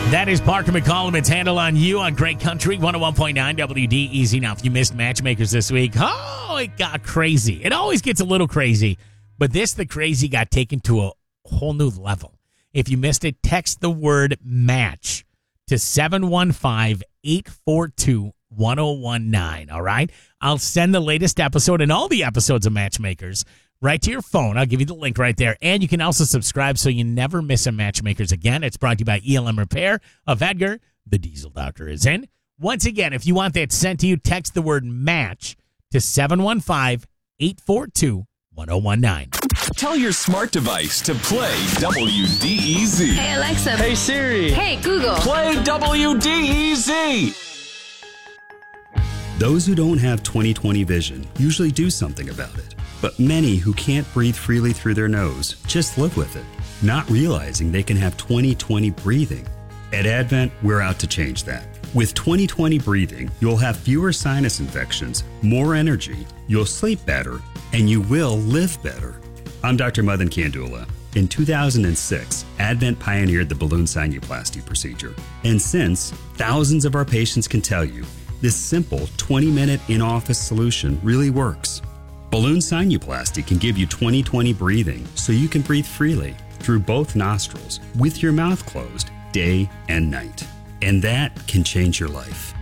That is Parker McCollum. It's Handle on You on Great Country 101.9 WDEZ. Now, if you missed Matchmakers this week, it got crazy. It always gets a little crazy, but the crazy got taken to a whole new level. If you missed it, text the word match to 715-842-1019, all right? I'll send the latest episode and all the episodes of Matchmakers right to your phone. I'll give you the link right there. And you can also subscribe so you never miss a Matchmakers again. It's brought to you by ELM Repair of Edgar. The Diesel Doctor is in. Once again, if you want that sent to you, text the word match to 715-842-1019. Tell your smart device to play WDEZ. Hey, Alexa. Hey, Siri. Hey, Google. Play WDEZ. Those who don't have 20/20 vision usually do something about it. But many who can't breathe freely through their nose just live with it, not realizing they can have 20/20 breathing. At Advent, we're out to change that. With 20/20 breathing, you'll have fewer sinus infections, more energy, you'll sleep better, and you will live better. I'm Dr. Madan Kandula. In 2006, Advent pioneered the balloon sinuplasty procedure. And since, thousands of our patients can tell you, this simple 20-minute in-office solution really works. Balloon sinuplasty can give you 20/20 breathing so you can breathe freely through both nostrils with your mouth closed day and night. And that can change your life.